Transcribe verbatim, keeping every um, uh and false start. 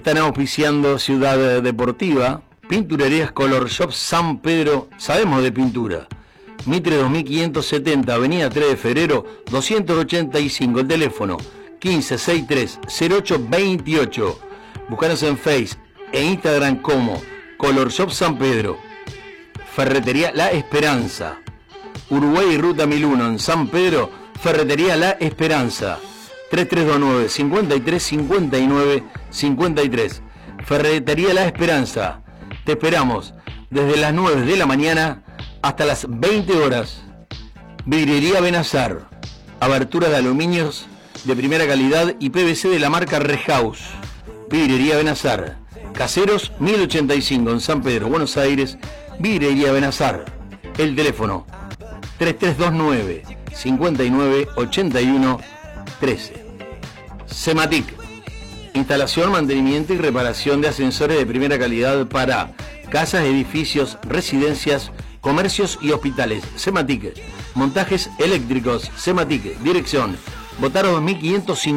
están auspiciando Ciudad Deportiva. Pinturerías Color Shop San Pedro, sabemos de pintura. Mitre dos mil quinientos setenta, Avenida tres de Febrero, doscientos ochenta y cinco, el teléfono quince sesenta y tres cero ocho veintiocho. Búscanos en Face e Instagram como Color Shop San Pedro. Ferretería La Esperanza, Uruguay y Ruta mil uno en San Pedro. Ferretería La Esperanza, tres tres dos nueve, cinco tres cinco nueve cinco tres. Ferretería La Esperanza, te esperamos desde las nueve de la mañana hasta las veinte horas. Vidriería Benazar, aberturas de aluminios de primera calidad y P V C de la marca Rehouse. Vidriería Benazar, Caseros mil ochenta y cinco en San Pedro, Buenos Aires. Vidriería Benazar, el teléfono tres tres dos nueve, cinco nueve ocho uno uno tres. Sematic, instalación, mantenimiento y reparación de ascensores de primera calidad para casas, edificios, residencias, comercios y hospitales. Sematic, montajes eléctricos. Sematic, dirección Botaro dos mil quinientos cincuenta.